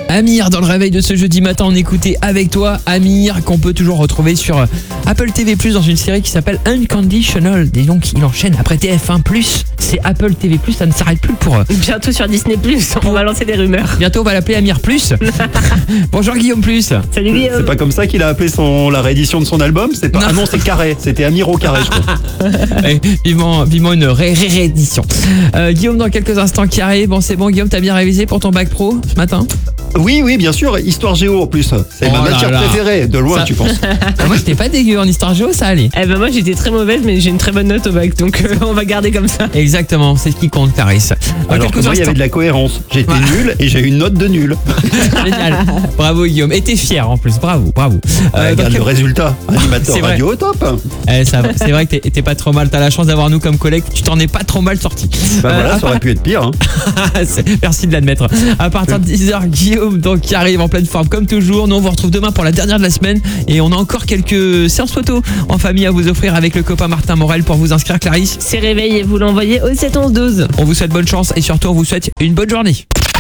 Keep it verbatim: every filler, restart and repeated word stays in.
Amir dans le réveil de ce jeudi matin, on écoutait avec toi Amir qu'on peut toujours retrouver sur Apple T V plus, dans une série qui s'appelle Unconditional. Et donc il enchaîne après T F un plus, c'est Apple T V plus, ça ne s'arrête plus pour eux. Bientôt sur Disney plus, on va lancer des rumeurs. Bientôt on va l'appeler Amir plus. Bonjour Guillaume plus. Salut Guillaume. C'est pas comme ça qu'il a appelé son, la réédition de son album. C'est pas... Non. Ah non, c'est carré, c'était Amir au carré je crois. Ouais, vivement, vivement une ré- ré- réédition. Euh, Guillaume dans quelques instants qui arrive. Bon c'est bon Guillaume, t'as bien révisé pour ton bac pro ce matin? Oui, oui, bien sûr, histoire géo en plus. C'est Oh ma là matière là. préférée, de loin Ça- tu penses. Ah, moi j'étais pas dégueu en histoire géo, ça allait. Eh ben moi j'étais très mauvaise mais j'ai une très bonne note au bac donc euh, on va garder comme ça. Exactement, c'est ce qui compte Clarisse. Dans Alors que quelques moi, il y instants. avait de la cohérence. J'étais Ouais. nul et j'ai eu une note de nul. Génial. Bravo Guillaume. Et t'es fier en plus. Bravo, bravo. Euh, Ouais, dans regarde quel- le résultat. Animateur C'est vrai. radio au top. Eh, ça va. C'est vrai que t'es- t'es pas trop mal. T'as la chance d'avoir nous comme collègues. Tu t'en es pas trop mal sorti. Bah Euh, voilà, à ça aurait pu être pire. Hein. C'est- Merci de l'admettre. À partir de dix heures, Guillaume donc qui arrive en pleine forme comme toujours. Nous on vous retrouve demain pour la dernière de la semaine et on a encore quelques séances photos en famille à vous offrir avec le copain Martin Morel pour vous inscrire Clarisse. C'est réveil et vous l'envoyez au sept onze douze. On vous souhaite bonne chance et surtout on vous souhaite une bonne journée.